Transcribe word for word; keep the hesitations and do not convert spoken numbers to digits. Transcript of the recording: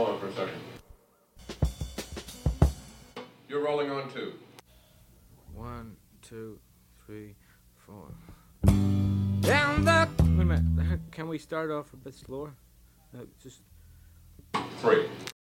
Hold on for a second. You're rolling on two. One, two, three, four. Down the. Wait a minute. Can we start off a bit slower? Uh, just. Three.